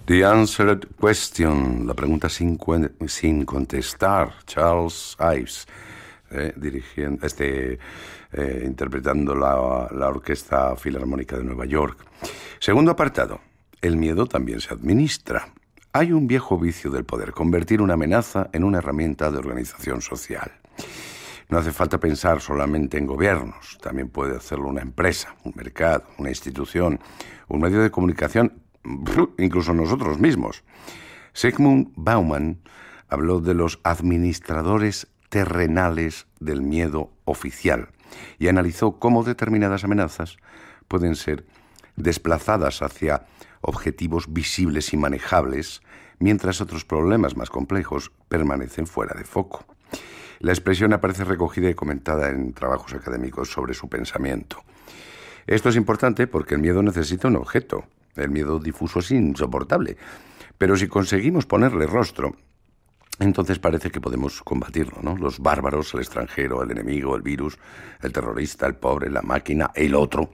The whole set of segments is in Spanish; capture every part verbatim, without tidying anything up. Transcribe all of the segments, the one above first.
The Answered Question, la pregunta sin, sin contestar, Charles Ives, eh, dirigiendo, este, eh, interpretando la, la Orquesta Filarmónica de Nueva York. Segundo apartado, el miedo también se administra. Hay un viejo vicio del poder, convertir una amenaza en una herramienta de organización social. No hace falta pensar solamente en gobiernos, también puede hacerlo una empresa, un mercado, una institución, un medio de comunicación, incluso nosotros mismos. Zygmunt Bauman habló de los administradores terrenales del miedo oficial y analizó cómo determinadas amenazas pueden ser desplazadas hacia objetivos visibles y manejables, mientras otros problemas más complejos permanecen fuera de foco. La expresión aparece recogida y comentada en trabajos académicos sobre su pensamiento. Esto es importante porque el miedo necesita un objeto. El miedo difuso es insoportable, pero si conseguimos ponerle rostro, entonces parece que podemos combatirlo, ¿no? Los bárbaros, el extranjero, el enemigo, el virus, el terrorista, el pobre, la máquina, el otro.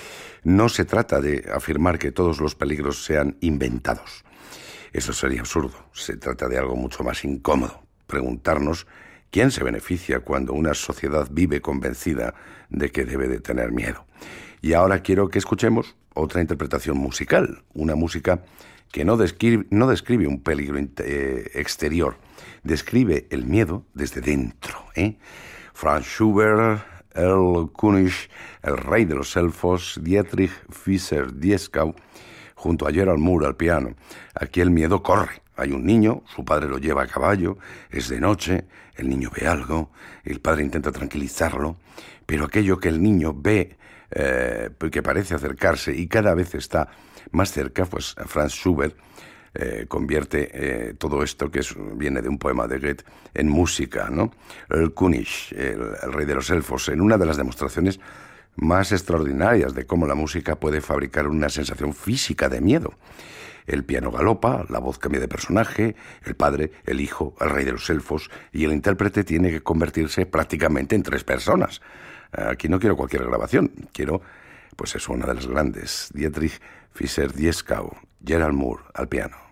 No se trata de afirmar que todos los peligros sean inventados. Eso sería absurdo. Se trata de algo mucho más incómodo. Preguntarnos quién se beneficia cuando una sociedad vive convencida de que debe de tener miedo. Y ahora quiero que escuchemos otra interpretación musical, una música que no describe, no describe un peligro eh, exterior, describe el miedo desde dentro. ¿eh? Franz Schubert, Erl König, el rey de los elfos, Dietrich Fischer-Dieskau, junto a Gerald Moore al piano. Aquí el miedo corre. Hay un niño, su padre lo lleva a caballo, es de noche, el niño ve algo, el padre intenta tranquilizarlo, pero aquello que el niño ve, eh, que parece acercarse y cada vez está más cerca, pues Franz Schubert eh, convierte eh, todo esto, que es, viene de un poema de Goethe, en música, ¿no? El König, el, el rey de los elfos, en una de las demostraciones más extraordinarias de cómo la música puede fabricar una sensación física de miedo. El piano galopa, la voz cambia de personaje, el padre, el hijo, el rey de los elfos, y el intérprete tiene que convertirse prácticamente en tres personas. Aquí no quiero cualquier grabación, quiero, pues eso, una de las grandes, Dietrich Fischer-Dieskau, Gerald Moore al piano.